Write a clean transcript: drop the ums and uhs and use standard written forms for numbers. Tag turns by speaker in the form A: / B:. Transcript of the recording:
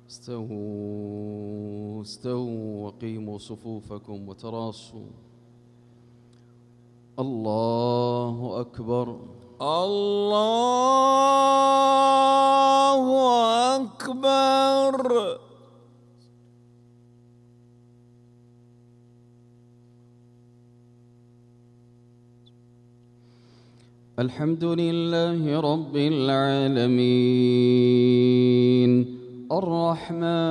A: استووا استووا وقيموا صفوفكم وتراصوا. الله أكبر.
B: الله أكبر.
A: الحمد لله رب العالمين الرحمن